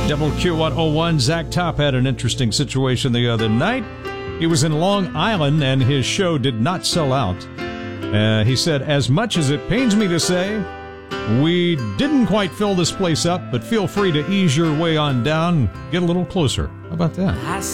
WQ101, Zach Top had an interesting situation the other night. He was in Long Island and his show did not sell out. He said, as much as it pains me to say, we didn't quite fill this place up, but feel free to ease your way on down and get a little closer. How about that?